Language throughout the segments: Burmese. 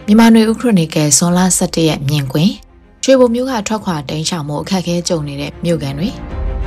မြန်မာနွေဦးခရိုနီကယ်ဇွန်လ17ရက်မြင်ကွင်းရွှေဘုံမြို့ကထွက်ခွာတိမ်းရှောင်မှုအခက်အခဲကြုံနေတဲ့မြို့ကန်တွေ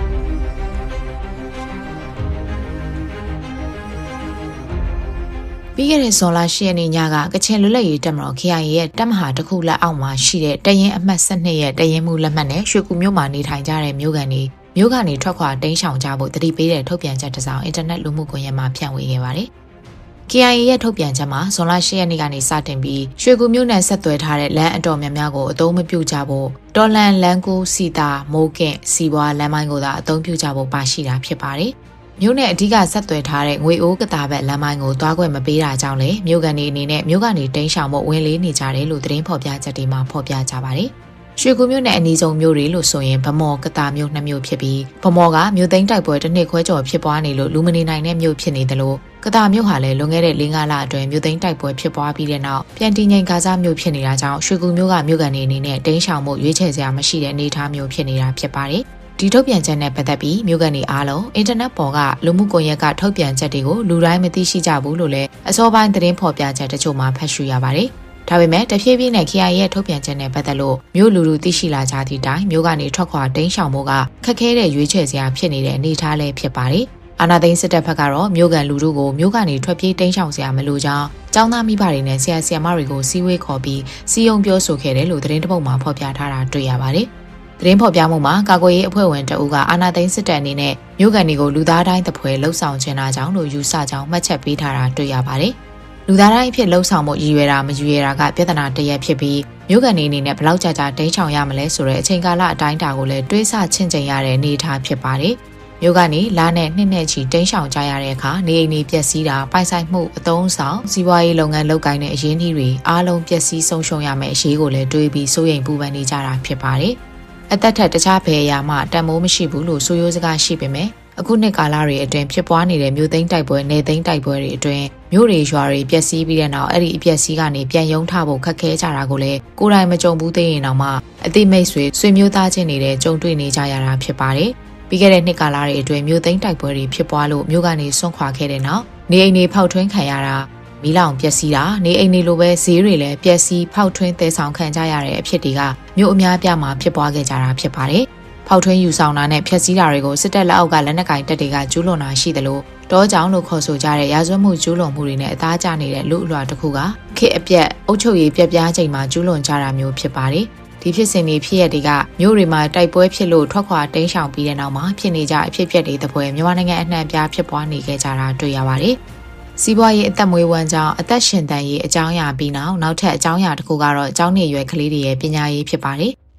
ပြီးခဲ့တဲ့ဇွန်လ10ရက်နေ့ညကကချင်လွတ်လပ်ရေးတပ်မတော် KIA ရဲ့တပ်မဟာတစ်ခုလက်အောက်မှာရှိတဲ့တရင်အမှတ်12ရဲ့တရင်မှုလက်မှတ်နဲ့ရွှေကူမြို့မှာနေထိုင်ကြတဲ့မြို့ကန်တွေမြို့ကနေထွက်ခွာတိမ်းရှောင်ကြဖို့တတိပေးတဲ့ထုတ်ပြန်ချက်တစ်စောင်အင်တာနက်လူမှုကွန်ရက်မှာဖြန့်ဝေခဲ့ပါတယ်KIA ရဲ့ထုတ်ပြန်ချက်မှာဇွန်လ10ရက်နေ့ကနေစတင်ပြီးရွှေကူမြို့နယ်ဆက်သွယ်ထားတဲ့လမ်းအတော်များများကိုအသုံးမပြုကြဖို့တော်လန်လမ်းကူစီတာမိုးကင့်စီပွားလမ်းမိုင်းကိုသာအသုံးပြုကြဖို့ပါရှိတာဖြစ်ပါတယ်။မြို့နယ်အဓိကဆက်သွယ်ထားတဲ့ငွေအိုးကတာဘက်လမ်းမိုင်းကိုသွားခွင့်မပေးတာကြောင့်လေမြို့ကန်တွေအနေနဲ့မြို့ကနေတိမ်းရှောင်ဖို့ဝင်လေးနေကြတယ်လို့သတင်းဖော်ပြချက်တွေမှာဖော်ပြကြပါတယ်။ရွှေကူမြို့နယ်အနီးဆုံးမြို့တွေလို့ဆိုရင်ဗမော်ကတာမြို့2မြို့ဖြစ်ပြီးဗမော်ကမြို့သိမ်းတိုက်ပွဲတစ်နှစ်ခွဲကျော်ဖြစ်ပွားနေလို့လူမနေနိုင်တဲ့မြို့ဖြစ်နေတယ်လို့ကတာမြို့ဟာလည်းလွန်ခဲ့တဲ့4-5လအတွင်းမြို့သိမ်းတိုက်ပွဲဖြစ်ပွားပြီးတဲ့နောက်ပြန်တည်ငြိမ်ဂါဇမြို့ဖြစ်နေတာကြောင့်ရွှေကူမြို့ကမြို့ကန်တွေအနေနဲ့တိမ်းရှောင်မှုရွေးချယ်စရာမရှိတဲ့အနေအထားမျိုးဖြစ်နေတာဖြစ်ပါတယ်။ဒီထုတ်ပြန်ချက်နဲ့ပတ်သက်ပြီးမြို့ကန်တွေအားလုံးအင်တာနက်ပေါ်ကလူမှုကွန်ရက်ကထုတ်ပြန်ချက်တွေကိုလူတိုင်းမသိရှိကြဘူးလို့လည်းအစောပိုင်းသတင်းဖော်ပြချက်တချို့မှာဖတ်ရှုရပါတယ်။ဒါပေမဲ့တဖြည်းဖြည်းနဲ့ KIA ရဲ့ထုတ်ပြန်ချက်နဲ့ပတ်သက်လို့မြို့လူသိရှိလာကြသည့်တိုင်မြို့ကနေထွက်ခွာတိမ်းရှောင်မှုကခက်ခဲတဲ့ရွေးချယ်စရာဖြစ်နေတဲ့အနေအထားလည်းဖြစ်ပါတယ်။အာဏာသိမ်းစစ်တပ်ဘက်ကတော့မြို့ကန်လူထုကိုမြို့ကနေထွက်ပြေးတိမ်းရှောင်စရာမလိုကြောင်းကျောင်းသားမိဘတွေနဲ့ဆရာဆရာမတွေကိုစီးဝေးခေါ်ပြီးစီယုံပြောဆိုခဲ့တယ်လို့သတင်းတစ်ပုဒ်မှာဖော်ပြထားတာတွေ့ရပါတယ်။သတင်းဖော်ပြမှုမှာကာကွယ်ရေးအဖွဲ့ဝင်တအုပ်ကအာဏာသိမ်းစစ်တပ်အနေနဲ့မြို့ကန်တွေကိုလူသားတိုင်းတပွဲလှုပ်ဆောင်ခြင်းတာကြောင့်လို့ယူဆကြောင်းမှတ်ချက်ပေးထားတာတွေ့ရပါတယ်။လူသားတိုင်းဖြစ်လှုပ်ဆောင်မှုရည်ရွယ်တာမရည်ရွယ်တာကပြဿနာတစ်ရပ်ဖြစ်ပြီးမြို့ကန်တွေအနေနဲ့ဘယ်လောက်ကြာတိမ်းရှောင်ရမလဲဆိုတဲ့အချိန်ကာလအတိုင်းအတာကိုလည်းတွေးဆချင့်ချိန်ရတဲ့အနေအထားဖြစ်ပါတယ်။မြို့ကနေလာနဲ့နှစ်နဲ့ချီတိမ်းရှောင်ကြရတဲ့အခါနေအိမ်တွေပျက်စီးတာပိုင်ဆိုင်မှုအသုံးဆောင်စီးပွားရေးလုပ်ငန်းလုပ်ကိုင်တဲ့အရင်းအနှီးတွေအားလုံးပျက်စီးဆုံးရှုံးရမယ့်အရေးကိုလည်းတွေးပြီးစိုးရိမ်ပူပန်နေကြတာဖြစ်ပါတယ်။အသက်ထက်တခြားဘယ်အရာမှတန်ဖိုးမရှိဘူးလို့ဆိုရိုးစကားရှိပေမဲ့အခုနှစ်ကာလတွေအတွင်းဖြစ်ပွားနေတဲ့မြို့သိမ်းတိုက်ပွဲနေသိမ်းတိုက်ပွဲတွေအတွင်းမြို့တွေရွာတွေပျက်စီးပြီးတဲ့နောက်အဲ့ဒီအပျက်စီးကနေပြန်ရုံထဖို့ခက်ခဲကြတာကိုလည်းကိုယ်တိုင်မကြုံဘူးသေးရင်တော့မှအသိမိတ်ဆွေမျိုးသားချင်းတွေကြုံတွေ့နေကြရတာဖြစ်ပါတယ်။ပြီးခဲ့တဲ့နှစ်ကာလတွေအတွင်းမြို့သိမ်းတိုက်ပွဲတွေဖြစ်ပွားလို့မြို့ကနေဆွန့်ခွာခဲ့တဲ့နောက်နေအိမ်တွေဖောက်ထွင်းခံရတာမီးလောင်ပျက်စီးတာနေအိမ်တွေလိုပဲဈေးတွေလည်းပျက်စီးဖောက်ထွင်းသယ်ဆောင်ခံကြရတဲ့အဖြစ်တွေကမြို့အများပြားမှာဖြစ်ပွားခဲ့ကြတာဖြစ်ပါတယ်။ဖောက်ထွင်းယူဆောင်တာနဲ့ဖျက်ဆီးတာတွေကိုစစ်တပ်လက်အောက်ကလက်နက်ကင်တပ်တွေကကျူးလွန်တာရှိတယ်လို့တောကြောင်လို့ခေါ်ဆိုကြတဲ့ရာဇဝတ်မှုကျူးလွန်မှုတွေနဲ့အသားကျနေတဲ့လူအလွှာတစ်ခုကခေတ်အပြက်အုပ်ချုပ်ရေးပြက်ပြားချိန်မှာကျူးလွန်ကြတာမျိုးဖြစ်ပါတယ်။ဒီဖြစ်စဉ်တွေဖြစ်ရတွေကမြို့တွေမှာတိုက်ပွဲဖြစ်လို့ထွက်ခွာတိမ်းရှောင်ပြီးတဲ့နောက်မှာဖြစ်နေကြအဖြစ်အပျက်တွေတပွဲမြန်မာနိုင်ငံအနှံ့အပြားဖြစ်ပွားနေခဲ့ကြတာတွေ့ရပါတယ်။စီးပွားရေးအသက်မွေးဝမ်းကြောင်းအသက်ရှင်သန်ရေးအကြောင်းအရာပြီးနောက်ထပ်အကြောင်းအရာတစ်ခုကတော့အကြောင်းနေရွယ်ကလေးတွေရဲ့ပညာရေးဖြစ်ပါတယ်။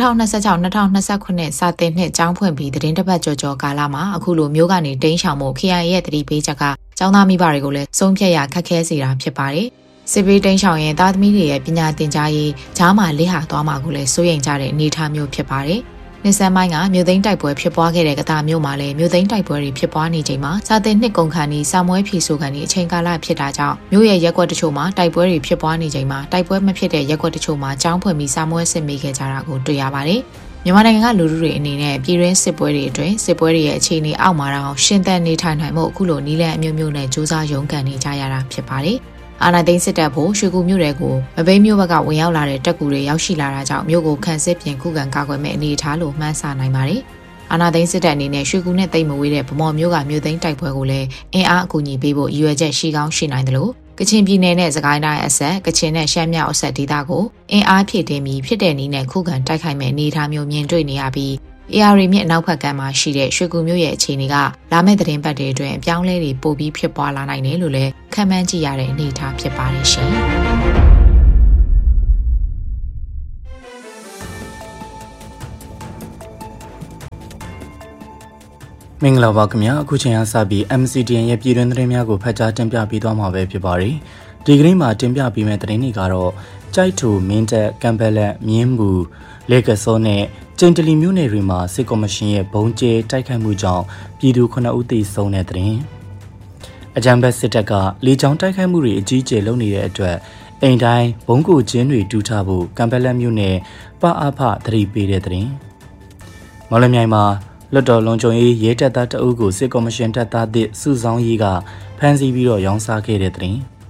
2026-2029စာသင်နှစ်ကျောင်းဖွင့်ပြီးသတင်းတစ်ပတ်ကျော်ကာလမှာအခုလိုမျိုးကနေတိမ်းရှောင်မှု KIA ရဲ့သတိပေးချက်ကကျောင်းသားမိဘတွေကိုလည်းဆုံးဖြတ်ရခက်ခဲစေတာဖြစ်ပါတယ်။စစ်ပေးတိမ်းရှောင်ရင်သားသမီးတွေရဲ့ပညာသင်ကြားရေးဂျားမှာလိဟာသွားမှာကိုလည်းစိုးရိမ်ကြတဲ့အနေအထားမျိုးဖြစ်ပါတယ်။နှစ်ဆန်းပိုင်းကမြို့သိမ်းတိုက်ပွဲဖြစ်ပွားခဲ့တဲ့ကတာမြို့မှာလည်းမြို့သိမ်းတိုက်ပွဲတွေဖြစ်ပွားနေချိန်မှာစာသင်နှစ်ကုန်ခါနီစာမွေးဖြီဆိုခံဒီအချိန်ကာလဖြစ်တာကြောင့်မြို့ရဲ့ရက်ကွက်တချို့မှာတိုက်ပွဲတွေဖြစ်ပွားနေချိန်မှာတိုက်ပွဲမဖြစ်တဲ့ရက်ကွက်တချို့မှာကျောင်းဖွင့်ပြီးစာမွေးစစ်မိခဲ့ကြတာကိုတွေ့ရပါတယ်။မြန်မာနိုင်ငံကလူထုတွေအနေနဲ့ပြည်တွင်းစစ်ပွဲတွေအတွင်းစစ်ပွဲတွေရဲ့အခြေအနေအောက်မှာတော့ရှင်းသန်နေထိုင်နိုင်မှုအခုလိုနီးလန်းအမျိုးမျိုးနဲ့စူးစမ်းရုန်းကန်နေကြရတာဖြစ်ပါတယ်။အာဏာသိမ်းစစ်တပ်ဖို့ရွှေကူမြို့တွေကိုမဘိမ်းမြို့ဘက်ကဝင်ရောက်လာတဲ့တပ်ကူတွေရောက်ရှိလာတာကြောင့်မြို့ကိုခန့်စစ်ပြင်ခုခံကာကွယ်မဲ့အနေအထားလို့မှန်းဆနိုင်ပါတယ်။အာဏာသိမ်းစစ်တပ်အနေနဲ့ရွှေကူနဲ့တိတ်မဝေးတဲ့ဗမော်မြို့ကမြို့သိမ်းတိုက်ပွဲကိုလည်းအင်အားအကူအညီပေးဖို့ရည်ရွယ်ချက်ရှိကောင်းရှိနိုင်တယ်လို့ကချင်ပြည်နယ်နဲ့စကိုင်းတိုင်းအဆက်ကချင်နဲ့ရှမ်းမြောက်အဆက်ဒေသကိုအင်အားဖြည့်တင်းပြီးဖြစ်တဲ့နည်းနဲ့ခုခံတိုက်ခိုက်မဲ့အနေအထားမျိုးမြင်တွေ့နေရပြီးAR မြင့်အနောက်ဘက်ကမ်းမှာရှိတဲ့ရွှေကူမြို့ရဲ့အခြေအနေကလာမယ့်သတင်းပတ်တွေအတွင်းအပြောင်းလဲတွေပိုပြီးဖြစ်ပွားလာနိုင်တယ်လို့လည်းခန့်မှန်းကြည့်ရတဲ့အနေအထားဖြစ်ပါတယ်ရှင်။မင်္ဂလာပါခင်ဗျာအခုချိန်ကစပြီး MCTN ရဲ့ပြည်တွင်းသတင်းများကိုဖတ်ကြားတင်ပြပေးသွားမှာပဲဖြစ်ပါတယ်။ဒီကနေ့မှာတင်ပြပေးမယ့်သတင်းတွေကတော့ကြိုက်ထူမင်းတပ်ကံပက်လက်မြင်းဘူးလေကစောနဲ့ကျိန်တလီမြို့နယ်တွေမှာစစ်ကော်မရှင်ရဲ့ဘုံကျဲတိုက်ခိုက်မှုကြောင့်ပြည်သူ9ဦးသေဆုံးတဲ့သတင်းအကြမ်းဖက်စစ်တပ်ကလေကြောင်းတိုက်ခိုက်မှုတွေအကြီးအကျယ်လုပ်နေတဲ့အတွက်အိမ်တိုင်းဘုံကိုကျင်းတွေတူးထားဖို့ကံပက်လက်မြို့နယ်ပအဖသတိပေးတဲ့သတင်းမော်လမြိုင်မှာလွတ်တော်လုံခြုံရေးရဲတပ်သားတအုပ်ကိုစစ်ကော်မရှင်တပ်သားသစ်စုဆောင်းရေးကဖမ်းဆီးပြီးတော့ရောင်းစားခဲ့တဲ့သတင်း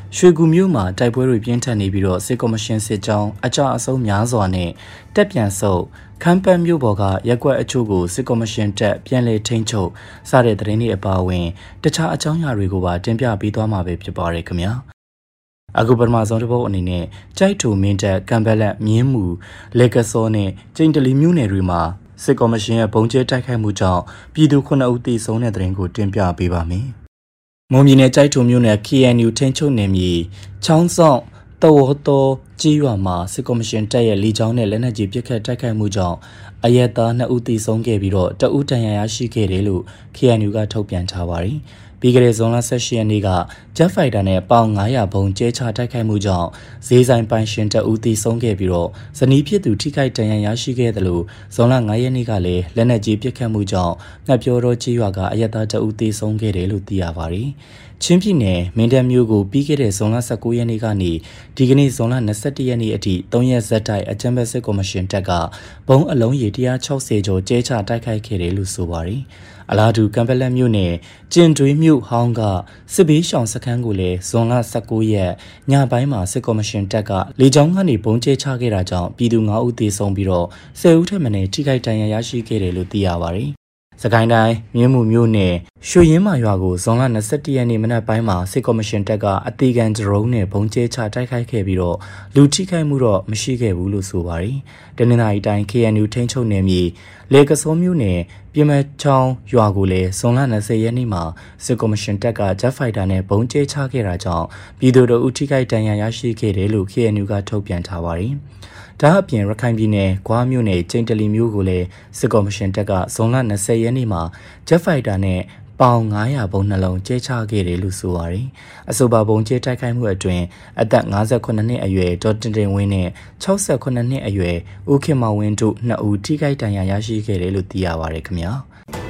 ရွှေကူမြို့မှာတိုက်ပွဲတွေပြင်းထန်နေပြီးတော့စစ်ကော်မရှင်စစ်ကြောင်းအကြအဆုံးများစွာနဲ့တက်ပြန်ဆုပ်ခမ်းပတ်မြို့ပေါ်ကရက်ကွက်အချို့ကိုစစ်ကော်မရှင်တပ်ပြန်လည်ထိန်းချုပ်စတဲ့သတင်းတွေအပါအဝင်တခြားအကြောင်းအရာတွေကိုပါတင်ပြပေးသွားမှာပဲဖြစ်ပါတယ်ခင်ဗျာအခုပထမဆုံးတစ်ပုဒ်အနေနဲ့ကြိုက်ထူမင်းတပ်ကံပက်လက်မြင်းမူလေကစောနဲ့ကျိန်တလီမြို့နယ်တွေမှာစစ်ကော်မရှင်ရဲ့ဘုံကျဲတိုက်ခိုက်မှုကြောင့်ပြည်သူ9ဦးသေဆုံးတဲ့သတင်းကိုတင်ပြပေးပါမယ်။မွန်ပြည်နယ်ကြိုက်ထူမြို့နယ် KNU ထိန်းချုပ်နယ်မြေချောင်းဆောင်တော်တော်ကြီးရွာမှာစစ်ကော်မရှင်တပ်ရဲ့လေကြောင်းနဲ့လက်နက်ကြီးပစ်ခတ်တိုက်ခိုက်မှုကြောင့်အရက်သား2ဦးသေဆုံးခဲ့ပြီးတော့2ဦးဒဏ်ရာရရှိခဲ့တယ်လို့ KNU ကထုတ်ပြန်ထားပါတယ်။ပြီးခဲ့တဲ့ဇွန်လ18ရက်နေ့ကဂျက်ဖိုက်တာနဲ့ပေါင်900ဘုံကျဲချတိုက်ခိုက်မှုကြောင့်ဈေးဆိုင်ပိုင်ရှင်2ဦးသေဆုံးခဲ့ပြီးတော့ဇနီးဖြစ်သူထိခိုက်ဒဏ်ရာရရှိခဲ့တယ်လို့ဇွန်လ9ရက်နေ့ကလည်းလက်နက်ကြီးပစ်ခတ်မှုကြောင့်ငှက်ပြောတော်ကြီးရွာကအရက်သား2ဦးသေဆုံးခဲ့တယ်လို့သိရပါတယ်။ချင်းပြည်နယ်မင်းတပ်မြို့ကိုပြီးခဲ့တဲ့ဇွန်လ19ရက်နေ့ကနေဒီကနေ့ဇွန်လ21ရက်နေ့အထိ3ရက်ဆက်တိုက်အကြမ်းဖက်စစ်ကော်မရှင်တပ်ကဘုံအလုံးရေ160ကျော်ကျဲချတိုက်ခိုက်ခဲ့တယ်လို့ဆိုပါတယ်။အလားတူကံပက်လက်မြို့နယ်ကျင်တွေးမြို့ဟောင်းကစစ်ဘေးရှောင်စခန်းကိုလည်းဇွန်လ19ရက်ညပိုင်းမှာစစ်ကော်မရှင်တပ်ကလေကြောင်းကနေပုံကျဲချခဲ့တာကြောင့်ပြည်သူ9ဦးသေဆုံးပြီးတော့10ဦးထက်မနည်းထိခိုက်ဒဏ်ရာရရှိခဲ့တယ်လို့သိရပါတယ်။စကိုင်းတိုင်းမြင်းမူမြို့နယ်ရွှေရင်မာရွာကိုဇွန်လ21ရက်နေ့မနက်ပိုင်းမှာစစ်ကော်မရှင်တပ်ကအသေးခံဒရုန်းနဲ့ပုံကျဲချတိုက်ခိုက်ခဲ့ပြီးတော့လူထိခိုက်မှုတော့မရှိခဲ့ဘူးလို့ဆိုပါတယ်။တနင်္လာရီတိုင်း KNU ထိန်းချုပ်နယ်မြေလေကစောမြို့နယ်ပြမချောင်းရွာကိုလည်းဇွန်လ20ရက်နေ့မှာစစ်ကော်မရှင်တပ်ကဂျက်ဖိုက်တာနဲ့ပုံကျဲချခဲ့တာကြောင့်ပြည်သူတို့ထိခိုက်ဒဏ်ရာရရှိခဲ့တယ်လို့ KNU ကထုတ်ပြန်ထားပါတယ်။ဒါအပြင်ရခိုင်ပြည်နယ်ဂွားမြို့နယ်ကျိန်တလီမြို့ကိုလည်းစစ်ကော်မရှင်တပ်ကဇွန်လ20ရက်နေ့မှာဂျက်ဖိုက်တာနဲ့ပေါင်900ဘုံနှလုံးကျဲချခဲ့တယ်လို့ဆိုပါတယ်။အဆိုပါဘုံကျဲတိုက်ခိုက်မှုအတွင်းအသက်58နှစ်အရွယ်ဒေါ်တင်တင်ဝင်းနဲ့68နှစ်အရွယ်ဦးခင်မောင်ဝင်းတို့2ဦးထိခိုက်ဒဏ်ရာရရှိခဲ့တယ်လို့သိရပါတယ်ခင်ဗျာ။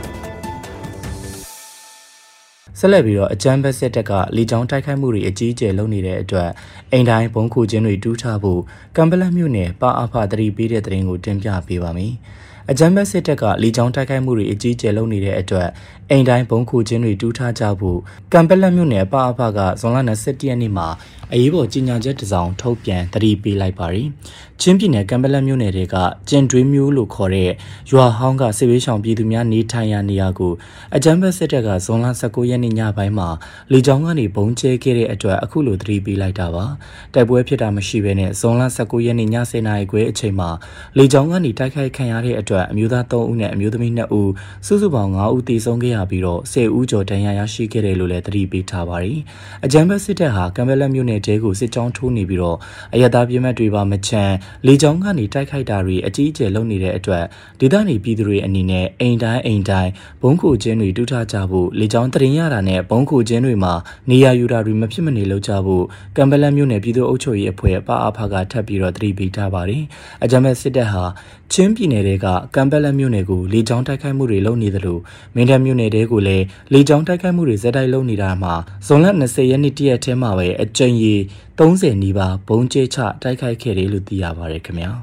ဆက်လက်ပြီးတော့အကြမ်းဖက်စစ်တပ်ကလေကြောင်းတိုက်ခိုက်မှုတွေအကြီးအကျယ်လုပ်နေတဲ့အတွက်အိမ်တိုင်းဘုံခုချင်းတွေတူးထားဖို့ကံပလက်မြို့နယ်ပါအဖသတိပေးတဲ့သတင်းကိုတင်ပြပေးပါမယ်။အကြမ်းဖက်စစ်တပ်ကလေကြောင်းတိုက်ခိုက်မှုတွေအကြီးအကျယ်လုပ်နေတဲ့အတွက်အိမ်တိုင်းဘုံခုချင်းတွေတူးထားကြဖို့ကံပလက်မြို့နယ်ပါအဖကဇွန်လ21ရက်နေ့မှာအရေးပေါ်ကြီးညာချက်တစ်စောင်ထုတ်ပြန်သတိပေးလိုက်ပါတယ်။ချင်းပြည်နယ်ကံပလက်မြို့နယ်တွေကကျင်တွေးမျိုးလို့ခေါ်တဲ့ရွာဟောင်းကစစ်ဘေးရှောင်ပြည်သူများနေထိုင်ရာနေရာကိုအကြမ်းဖက်စစ်တပ်ကဇွန်လ19ရက်နေ့ညပိုင်းမှာလေကြောင်းကနေဘုံကျဲခဲ့တဲ့အတွက်အခုလိုသတိပေးလိုက်တာပါ။တိုက်ပွဲဖြစ်တာမရှိဘဲနဲ့ဇွန်လ19ရက်နေ့ည10:00နာရီခွဲအချိန်မှာလေကြောင်းကနေတိုက်ခိုက်ခံရတဲ့အတွက်အမျိုးသား3ဦးနဲ့အမျိုးသမီး2ဦးစုစုပေါင်း5ဦးသေဆုံးခဲ့ရပြီးတော့10ဦးကျော်ဒဏ်ရာရရှိခဲ့တယ်လို့လည်းသတိပေးထားပါတယ်။အကြမ်းဖက်စစ်တပ်ဟာကံပလက်မြို့နယ်တဲကိုစစ်ကြောင်းထိုးနေပြီးတော့အရသာပြင်းမဲ့တွေပါမချမ်းလေကြောင်းကနေတိုက်ခိုက်တာတွေအကြီးအကျယ်လုပ်နေတဲ့အတွက်ဒေသနေပြည်သူတွေအနေနဲ့အိမ်တိုင်းဘုံခိုချင်းတွေတူးထားကြဖို့လေကြောင်းတရင်ရတာနဲ့ဘုံခိုချင်းတွေမှာနေရာယူတာတွေမဖြစ်မနေလုပ်ကြဖို့ကံပလက်မြို့နယ်ပြည်သူ့အုပ်ချုပ်ရေးအဖွဲ့ပါအဖကထပ်ပြီးတော့သတိပေးထားပါတယ်။အကြမ်းဖက်စစ်တပ်ဟာချင်းပြည်နယ်တွေကကံပလက်မြို့နယ်ကိုလေကြောင်းတိုက်ခိုက်မှုတွေလုပ်နေသလိုမင်းတပ်မြို့နယ်တွေကိုလည်းလေကြောင်းတိုက်ခိုက်မှုတွေဇက်တိုက်လုပ်နေတာမှာဇွန်လ20ရက်နေ့တရက်ထဲမှာပဲအကြိမ်ရေ30နီးပါးဘုံကျဲချတိုက်ခိုက်ခဲ့တယ်လို့သိရပါတယ်ခင်ဗျာ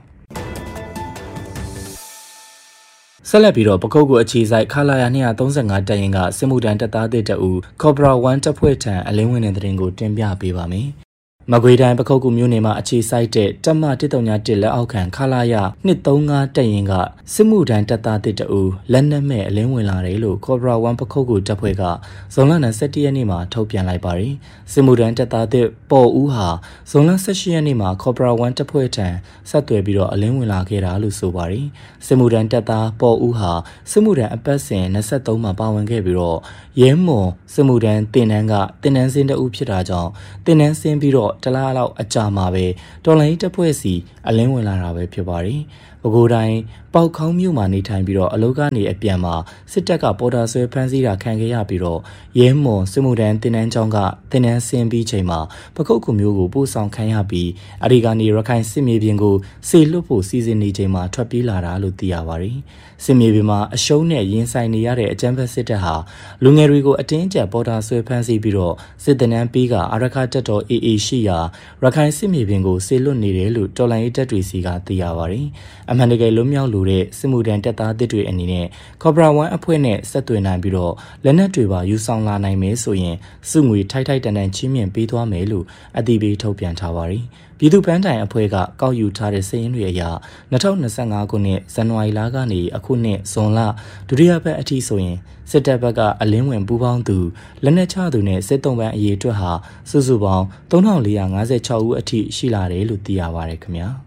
ဆက်လက်ပြီးတော့ပကုတ်ကိုအခြေစိုက်ခလာယာ235တပ်ရင်းကစစ်မှုထမ်းတပ်သားတစ်တအူ Cobra 1တပ်ဖွဲ့ထံအလင်းဝင်တဲ့တဲ့ရင်ကိုတင်ပြပေးပါမယ်။မကွေးတိုင်းပခုတ်ကူမြို့နယ်မှာအခြေစိုက်တဲ့တပ်မ131လက်အောက်ခံခလာရ235တပ်ရင်းကစစ်မှုထမ်းတပ်သားတစ်တအူလက်နက်မဲ့အလင်းဝင်လာတယ်လို့ Cobra 1ပခုတ်ကူတပ်ဖွဲ့ကဇွန်လ21ရက်နေ့မှာထုတ်ပြန်လိုက်ပါတယ်။စစ်မှုထမ်းတပ်သားတစ်ပေါ်ဦးဟာဇွန်လ18ရက်နေ့မှာ Cobra 1တပ်ဖွဲ့ထံဆက်သွယ်ပြီးတော့အလင်းဝင်လာခဲ့တာလို့ဆိုပါတယ်။စစ်မှုထမ်းတပ်သားပေါ်ဦးဟာစစ်မှုထမ်းအပတ်စဉ်23မှာပါဝင်ခဲ့ပြီးတော့ရဲမွန်စစ်မှုထမ်းတင်နန်းကတင်နန်းစင်းတအူဖြစ်တာကြောင့်တင်နန်းစင်းပြီးတော့တလားလောက်အကြာမှာပဲတော်လိုင်းတပ်ဖွဲ့စီအလင်းဝင်လာတာပဲဖြစ်ပါတယ်။ပဲခူးတိုင်းပေါက်ခေါင်းမြို့မှာနေထိုင်ပြီးတော့အလုပ်ကနေအပြန်မှာစစ်တပ်ကပေါ်တာဆွဲဖမ်းဆီးတာခံခဲ့ရပြီးတော့ရဲမွန်စစ်မှုထမ်းတင်နန်းကျောင်းကတင်နန်းစင်းပြီးချိန်မှာပခုတ်ကူမျိုးကိုပို့ဆောင်ခံရပြီးအဒီကနေရခိုင်စစ်မြေပြင်ကိုစေလွတ်ဖို့စီစဉ်နေချိန်မှာထွက်ပြေးလာတာလို့သိရပါတယ်။စစ်မြေပြင်မှာအရှုံးနဲ့ရင်ဆိုင်နေရတဲ့အကြမ်းဖက်စစ်တပ်ဟာလူငယ်တွေကိုအတင်းအကျပ်ပေါ်တာဆွဲဖမ်းဆီးပြီးတော့စစ်တပ်နန်းပေးကအရခတပ်တော် AA ရှိရာရခိုင်စစ်မြေပြင်ကိုစေလွတ်နေတယ်လို့တော်လိုင်းတပ်တွေစီကသိရပါတယ်။မှန်တကယ်လွတ်မြောက်လိုတဲ့စစ်မှုထမ်းတပ်သားတစ်တွေအနေနဲ့ Cobra 1အဖွဲ့နဲ့ဆက်သွယ်နိုင်ပြီးတော့လက်နက်တွေပါယူဆောင်လာနိုင်မယ်ဆိုရင်စုငွေထိုက်ထိုက်တန်တန်ချင်းမြင့်ပေးသွားမယ်လို့အသိပေးထုတ်ပြန်ထားပါတယ်။ပြည်သူ့ပန်းတိုင်အဖွဲ့ကကောက်ယူထားတဲ့စာရင်းတွေအရ2025ခုနှစ်ဇန်နဝါရီလကနေအခုနှစ်ဇွန်လဒုတိယပတ်အထိဆိုရင်စစ်တပ်ဘက်ကအလင်းဝင်ပူးပေါင်းသူလက်နက်ချသူနဲ့စစ်တုံးပန်းအရေးအတွက်ဟာစုစုပေါင်း3456ဦးအထိရှိလာတယ်လို့သိရပါတယ်ခင်ဗျာ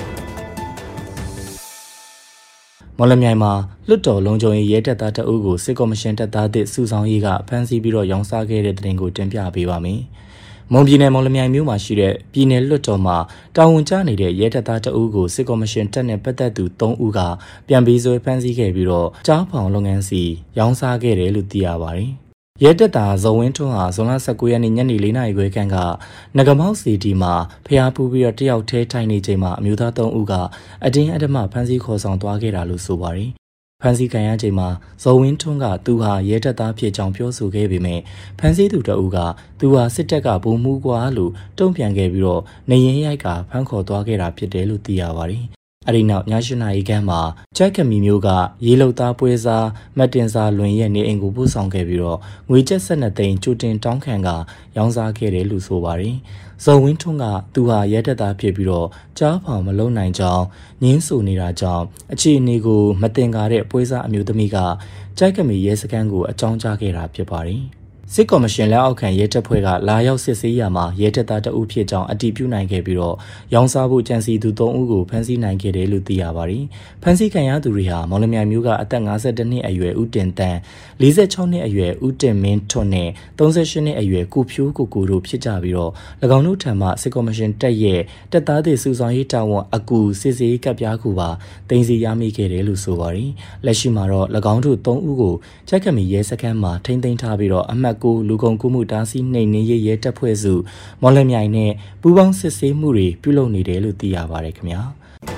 မော်လမြိုင်မှာလွတ်တော်လုံခြုံရေးရဲတပ်သားတအုပ်ကိုစစ်ကော်မရှင်တပ်သားသစ်စုဆောင်ရေးကဖမ်းဆီးပြီးတော့ရောင်းစားခဲ့တဲ့တဲ့တင်ကိုတင်ပြပေးပါမယ်။မွန်ပြည်နယ်မော်လမြိုင်မြို့မှာရှိတဲ့ပြည်နယ်လွတ်တော်မှာတာဝန်ကျနေတဲ့ရဲတပ်သားတအုပ်ကိုစစ်ကော်မရှင်တပ်နဲ့ပတ်သက်သူ3ဦးကပြန်ပြီးဆွဲဖမ်းဆီးခဲ့ပြီးတော့ကြားဖောင်လုပ်ငန်းစီရောင်းစားခဲ့တယ်လို့သိရပါတယ်။ရဲတပ်သားဇော်ဝင်းထွန်းဟာဇွန်လ19ရက်နေ့ညနေ4နာရီခွဲခန့်ကနဂမောက်စီတီမှာဖျားပူပြီးတော့တယောက်ထဲထိုင်နေချိန်မှာအမျိုးသား3ဦးကအတင်းအဓမ္မဖမ်းဆီးခေါ်ဆောင်သွားခဲ့တာလို့ဆိုပါတယ်။ဖမ်းဆီးခံရချိန်မှာဇော်ဝင်းထွန်းကသူဟာရဲတပ်သားဖြစ်ကြောင်းပြောဆိုခဲ့ပေမဲ့ဖမ်းဆီးသူတအုပ်ကသူဟာစစ်တပ်ကဗိုလ်မှူးကွာလို့တုံ့ပြန်ခဲ့ပြီးတော့နေရင်ရိုက်ကဖမ်းခေါ်သွားခဲ့တာဖြစ်တယ်လို့သိရပါတယ်။အဲဒီနောက်ည8နာရီခန့်မှာကျက်ကမီမျိုးကရေလုံသားပွဲစားမတ်တင်စာလွင်ရဲ့နေအိမ်ကိုပို့ဆောင်ခဲ့ပြီးတော့ငွေကျပ်12သိန်းကျူတင်တောင်းခံကရောင်းစားခဲ့တယ်လို့ဆိုပါတယ်။ဇော်ဝင်းထွန်းကသူဟာရဲတပ်သားဖြစ်ပြီးတော့ကြားဖောင်မလုံနိုင်ကြောင်းညင်းဆူနေတာကြောင့်အခြေအနေကိုမတင်ကားတဲ့ပွဲစားအမျိုးသမီးကကျက်ကမီရဲစခန်းကိုအကြောင်းကြားခဲ့တာဖြစ်ပါတယ်။စစ်ကော်မရှင်လက်အောက်ခံရဲတပ်ဖွဲ့ကလာရောက်စစ်ဆေးရမှာရဲတပ်သားတအုပ်ဖြစ်ကြောင်းအတည်ပြုနိုင်ခဲ့ပြီးတော့ရောင်းစားဖို့ကြံစည်သူ3ဦးကိုဖမ်းဆီးနိုင်ခဲ့တယ်လို့သိရပါတယ်။ဖမ်းဆီးခံရသူတွေဟာမော်လမြိုင်မြို့ကအသက်52နှစ်အရွယ်ဦးတင်တန်း46နှစ်အရွယ်ဦးတင်မင်းထွန်းနဲ့38နှစ်အရွယ်ကိုဖြိုးကိုကိုတို့ဖြစ်ကြပြီးတော့၎င်းတို့ထံမှစစ်ကော်မရှင်တပ်ရဲ့တပ်သားတွေစုဆောင်ရေးတာဝန်အကူစစ်ဆေးကပ်ပြားကူပါတင်စီရမိခဲ့တယ်လို့ဆိုပါတယ်။လက်ရှိမှာတော့၎င်းတို့3ဦးကိုကျက်ကမီရဲစခန်းမှာထိန်းသိမ်းထားပြီးတော့အမှတ်ကိုလူကုန်ကူးမှုတားဆီးနှိမ်နင်းရေးရဲတပ်ဖွဲ့စုမော်လမြိုင်နဲ့ပူးပေါင်းစစ်ဆေးမှုတွေပြုလုပ်နေတယ်လို့သိရပါတယ်ခင်ဗျာ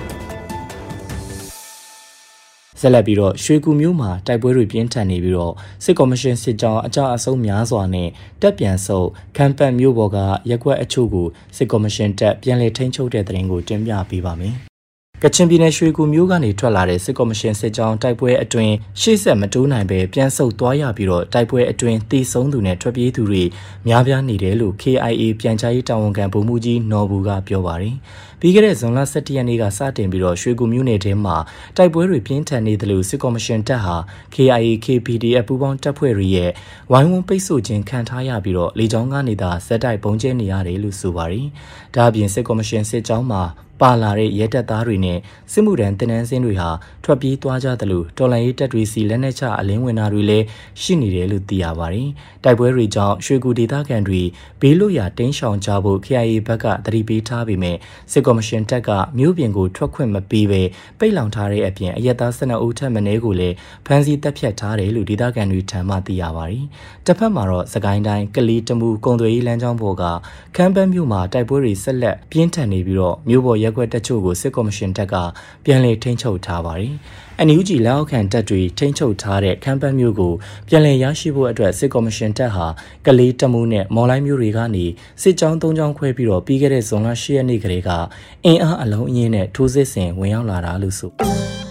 ဆက်လက်ပြီးတော့ရွှေကူမြို့မှာတိုက်ပွဲတွေပြင်းထန်နေပြီးတော့စစ်ကော်မရှင်စစ်ကြောင်းအကြအဆုံးများစွာနဲ့တပ်ပြန်ဆုပ်ခံပတ်မြို့ပေါ်ကရက်ကွက်အချို့ကိုစစ်ကော်မရှင်တပ်ပြန်လည်ထိန်းချုပ်တဲ့တဲ့ရင်ကိုတင်ပြပေးပါမယ်ကချင်ပြည်နယ်ရွှေကူမြို့ကနေထွက်လာတဲ့စစ်ကော်မရှင်စစ်ကြောင်းတိုက်ပွဲအတွင်းရှေ့ဆက်မတိုးနိုင်ပဲပြန်ဆုတ်သွားရပြီးတော့တိုက်ပွဲအတွင်းတေဆုံးသူနဲ့ထွက်ပြေးသူတွေများပြားနေတယ်လို့ KIA ပြန်ကြားရေးတာဝန်ခံဗိုလ်မှူးကြီးနော်ဘူးကပြောပါတယ်။ပြီးခဲ့တဲ့ဇွန်လ17ရက်နေ့ကစတင်ပြီးတော့ရွှေကူမြို့နယ်ထဲမှာတိုက်ပွဲတွေပြင်းထန်နေတယ်လို့စစ်ကော်မရှင်တပ်ဟာ KIA KPDF ပူးပေါင်းတပ်ဖွဲ့တွေရဲ့ဝိုင်းဝန်းပိတ်ဆို့ခြင်းခံထားရပြီးတော့လေကြောင်းကနေသာဇက်တိုက်ပုံကျဲနေရတယ်လို့ဆိုပါတယ်။ဒါအပြင်စစ်ကော်မရှင်စစ်ကြောင်းမှာပါလာတဲ့ရဲတပ်သားတွေနဲ့စစ်မှုထမ်းတင်နန်းစင်းတွေဟာထွက်ပြေးသွားကြတယ်လို့တော်လှန်ရေးတပ်တွေစီလက်နက်ချအလင်းဝင်တာတွေလည်းရှိနေတယ်လို့သိရပါတယ်။တိုက်ပွဲတွေကြောင့်ရွှေကူဒေသခံတွေဘေးလွတ်ရာတင်းရှောင်ကြဖို့ KIA ဘက်ကသတိပေးထားပေမဲ့စစ်ကော်မရှင်တပ်ကမြို့ပြင်ကိုထွက်ခွင့်မပေးဘဲပိတ်လောင်ထားတဲ့အပြင်အရက်သား12ဦးထပ်မံကိုလည်းဖမ်းဆီးတပ်ဖြတ်ထားတယ်လို့ဒေသခံတွေထံမှသိရပါတယ်။တစ်ဖက်မှာတော့စကိုင်းတိုင်းကလေးတမူကုံသွေးလမ်းကြောင်းပေါ်ကခမ်းပန်းမြို့မှာတိုက်ပွဲတွေဆက်လက်ပြင်းထန်နေပြီးတော့မြို့ပေါ်ရက်ကွက်တချို့ကိုစစ်ကော်မရှင်တပ်ကပြန်လည်ထိန်းချုပ်ထားပါတယ်။ NUG လက်အောက်ခံတပ်တွေထိန်းချုပ်ထားတဲ့ခမ်းပန်းမြို့ကိုပြန်လည်ရရှိဖို့အတွက်စစ်ကော်မရှင်တပ်ဟာကလေးတမူးနဲ့မော်လိုင်းမြို့တွေကနေစစ်ကြောင်း3ကြောင်းခွဲပြီးတော့ပြီးခဲ့တဲ့ဇွန်လ10ရက်နေ့ကလေးကအင်အားအလုံးအင်းနဲ့ထိုးစစ်ဆင်ဝင်ရောက်လာတာလို့ဆို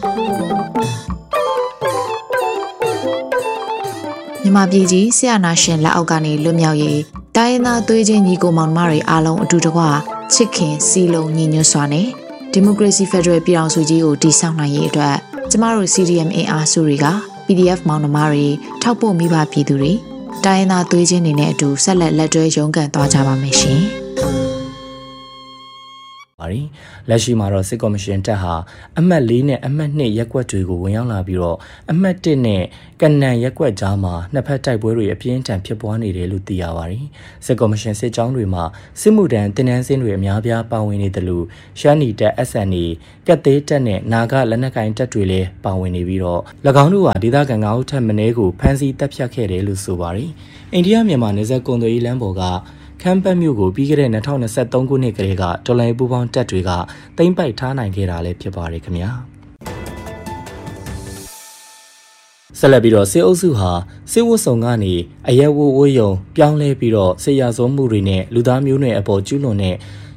မြန်မာပြည်ကြီးဆရာနာရှင်လက်အောက်ကနေလွတ်မြောက်ရေးတိုင်းရင်းသားသွေးချင်းညီကိုမောင်နှမတွေအားလုံးအတူတကွချစ်ခင်စီလုံးညီညွတ်စွာနဲ့ဒီမိုကရေစီဖက်ဒရယ်ပြည်ထောင်စုကြီးကိုတည်ဆောက်နိုင်ရေးအတွက်ကျမတို့ CDM အင်အားစုတွေက PDF မောင်နှမတွေထောက်ပို့မိဘပြည်သူတွေတိုင်းရင်းသားသွေးချင်းတွေနဲ့အတူဆက်လက်လက်တွဲရုန်းကန်သွားကြပါမယ်ရှင်။လက်ရှိမှာတော့စစ်ကော်မရှင်တပ်ဟာအမှတ်4နဲ့အမှတ်2ရက်ကွက်တွေကိုဝင်ရောက်လာပြီးတော့အမှတ်1နဲ့ကနန်ရက်ကွက်ကြားမှာနှစ်ဖက်တိုက်ပွဲတွေအပြင်းထန်ဖြစ်ပွားနေတယ်လို့သိရပါတယ်။စစ်ကော်မရှင်စစ်ကြောင်းတွေမှာစစ်မှုထမ်းတင်နန်းစင်းတွေအများပြားပါဝင်နေတယ်လို့ရှမ်းနီတပ် SNA ကက်သေးတပ်နဲ့နာဂလက်နက်ကိုင်တပ်တွေလည်းပါဝင်နေပြီးတော့၎င်းတို့ဟာဒေသခံ9ဦးထက်မနည်းကိုဖမ်းဆီးတပ်ဖြတ်ခဲ့တယ်လို့ဆိုပါတယ်။အိန္ဒိယမြန်မာနယ်စပ်ကုန်သွယ်ရေးလမ်းပေါ်ကခမ်းပတ်မြို့ကိုပြီးခဲ့တဲ့2023ခုနှစ်ကလေးကတော်လှန်ရေးပူးပေါင်းတပ်တွေကသိမ်းပိုက်ထားနိုင်ခဲ့တာလည်းဖြစ်ပါတယ်ခင်ဗျာဆက်လက်ပြီးတော့စစ်အုပ်စုဟာစစ်ဝတ်ဆောင်ကနေအရက်ဝတ်ဝတ်ယုံပြောင်းလဲပြီးတော့စစ်ရာဇဝမှုတွေနဲ့လူသားမျိုးနွယ်အပေါ်ကျူးလွန်တဲ့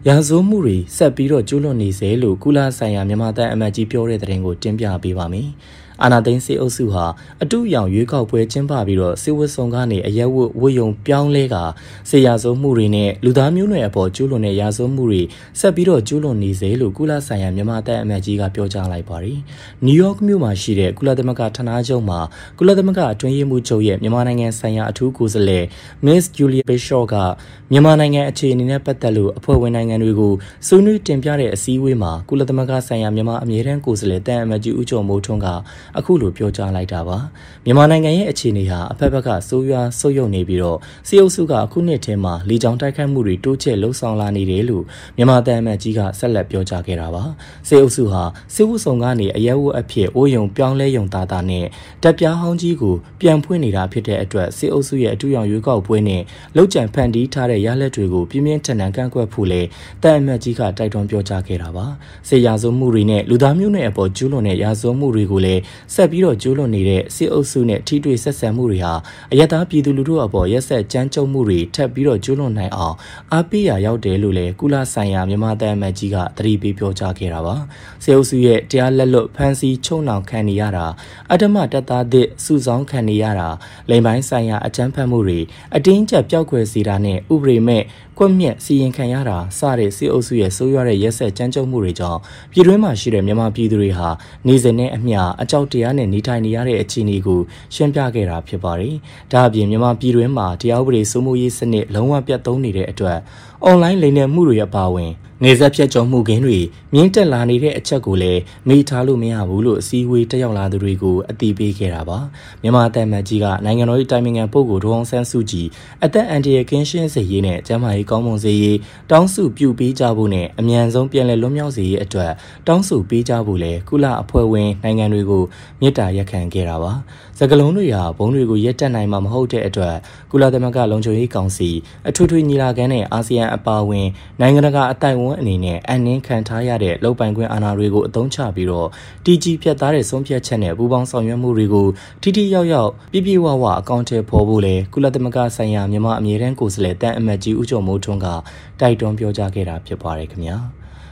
ရာဇဝမှုတွေဆက်ပြီးတော့ကျူးလွန်နေစေလို့ကုလဆိုင်ရာမြန်မာတပ်အမတ်ကြီးပြောတဲ့သတင်းကိုတင်ပြပေးပါမယ်။အာနာသိန်းစေအုပ်စုဟာအတူရောင်ရွေးကောက်ပွဲကျင်းပပြီးတော့စစ်ဝတ်ဆောင်ကနေအရက်ဝတ်ယုံပြောင်းလဲကစေရာဇဝမှုတွေနဲ့လူသားမျိုးနွယ်အပေါ်ကျူးလွန်တဲ့ရာဇဝမှုတွေဆက်ပြီးတော့ကျူးလွန်နေစေလို့ကုလဆိုင်ရာမြန်မာတပ်အမတ်ကြီးကပြောကြားလိုက်ပါတယ်။နယူးယောက်မြို့မှာရှိတဲ့ကုလသမဂ္ဂဌာနချုပ်မှာကုလသမဂ္ဂအတွင်းရေးမှူးချုပ်ရဲ့မြန်မာနိုင်ငံဆိုင်ရာအထူးကိုယ်စားလှယ် Miss Julia Bishop ကမြန်မာနိုင်ငံအခြေအနေနဲ့ပတ်သက်လို့အဖွဲ့ဝင်နိုင်ငံတွေကိုဆွေးနွေးတင်ပြတဲ့အစည်းအဝေးမှာကုလသမဂ္ဂဆိုင်ရာမြန်မာအမြဲတမ်းကိုယ်စားလှယ်တန်အမတ်ကြီးဦးကျော်မိုးထွန်းကအခုလိုပြောကြားလိုက်တာပါမြန်မာနိုင်ငံရဲ့အခြေအနေဟာအဖက်ဖက်ကဆိုးရွားဆုတ်ယုတ်နေပြီးတော့စစ်အုပ်စုကအခုနှစ်ထဲမှာလေကြောင်းတိုက်ခိုက်မှုတွေတိုးချဲ့လှုံ့ဆော်လာနေတယ်လို့မြန်မာတန်အမတ်ကြီးကဆက်လက်ပြောကြားခဲ့တာပါစစ်အုပ်စုဟာစစ်ဝတ်ဆောင်ကနေအရက်ဝတ်အဖြစ်အိုးယုံပြောင်းလဲယုံသားတာနဲ့တပ်ပြားဟောင်းကြီးကိုပြန်ဖွင့်နေတာဖြစ်တဲ့အတွက်စစ်အုပ်စုရဲ့အထူးရောင်ရွေးကောက်ပွဲနဲ့လှုပ်ကြံဖန်တီးထားတဲ့ရလက်တွေကိုပြင်းပြင်းထန်ထန်ကန့်ကွက်ဖို့လေတန်အမတ်ကြီးကတိုက်တွန်းပြောကြားခဲ့တာပါစစ်ရာဇဝမှုတွေနဲ့လူသားမျိုးနွယ်အပေါ်ကျူးလွန်တဲ့ရာဇဝမှုတွေကိုလည်းဆက်ပြီးတော့ကျူးလွန်နေတဲ့စစ်အုပ်စုနဲ့ထိတွေ့ဆက်ဆံမှုတွေဟာအယက်သားပြည်သူလူထုအပေါ်ရက်ဆက်ကြမ်းကြုတ်မှုတွေထပ်ပြီးတော့ကျူးလွန်နိုင်အောင်အားပေးရာရောက်တယ်လို့လည်းကုလဆိုင်ရာမြန်မာတန်အမတ်ကြီးကသတိပေးပြောကြားခဲ့တာပါစစ်အုပ်စုရဲ့တရားလက်လွတ်ဖမ်းဆီးချုပ်နှောင်ခံနေရတာအဓမ္မတပ်သားသစ်စုဆောင်းခံနေရတာလိမ်ပိုင်းဆိုင်ရာအကြမ်းဖက်မှုတွေအတင်းကျပ်ပျောက်ကွယ်စေတာနဲ့ဥပဒေမဲ့ကွက်မြက်စီရင်ခံရတာစတဲ့စစ်အုပ်စုရဲ့ဆိုးရွားတဲ့ရက်ဆက်ကြမ်းကြုတ်မှုတွေကြောင့်ပြည်တွင်းမှာရှိတဲ့မြန်မာပြည်သူတွေဟာနေစဉ်နဲ့အမျှအကြောက်တရားနဲ့နေထိုင်နေရတဲ့အခြေအနေကိုရှင်းပြခဲ့တာဖြစ်ပါတယ်။ဒါအပြင်မြန်မာပြည်တွင်းမှာတရားဥပဒေစိုးမိုးရေးစနစ်လုံးဝပြတ်သုံးနေတဲ့အတွက်အွန်လိုင်းလိမ်လည်မှုတွေအပါအဝင်နေဆက်ဖြတ်ကျော်မှုကင်းတွေမြင့်တက်လာနေတဲ့အချက်ကိုလည်းမေ့ထားလို့မရဘူးလို့အစည်းအဝေးတက်ရောက်လာသူတွေကိုအသိပေးခဲ့တာပါမြန်မာတန်မတ်ကြီးကနိုင်ငံတော်၏တိုင်ပင်ခံပုဂ္ဂိုလ်ဒေါ်အောင်ဆန်းစုကြည်အသက်အန္တရာယ်ကင်းရှင်းစေရေးနဲ့ကျန်းမာရေးကောင်းမွန်စေရေးတောင်းဆိုပြုပေးကြဖို့နဲ့အမြန်ဆုံးပြန်လည်လွတ်မြောက်စေရေးအတွက်တောင်းဆိုပေးကြဖို့လည်းကုလအဖွဲ့ဝင်နိုင်ငံတွေကိုမြစ်တာရက်ခံခဲ့တာပါစကလုံးတွေဟာဘုံတွေကိုရက်တက်နိုင်မှာမဟုတ်တဲ့အတွက်ကုလသမဂ္ဂလုံခြုံရေးကောင်စီအထွေထွေညီလာခံနဲ့အာဆီယံအပါအဝင်နိုင်ငံတကာအတိုင်ဝန်းအနေနဲ့အနှင်းခံထားရတဲ့လုံပိုင်ခွင့်အာဏာတွေကိုအသုံးချပြီးတော့တီဂျီဖြတ်သားတဲ့ဆုံးဖြတ်ချက်နဲ့ပူးပေါင်းဆောင်ရွက်မှုတွေကိုထိထိရောက်ရောက်ပြည့်ပြည့်ဝဝအကောင့်ထဲပေါ်ဖို့လဲကုလသမဂ္ဂဆိုင်ရာမြန်မာအမြဲတမ်းကိုယ်စားလှယ်တန်အမတ်ကြီးဦးကျော်မိုးထွန်းကတိုက်တွန်းပြောကြားခဲ့တာဖြစ်ပါတယ်ခင်ဗျာ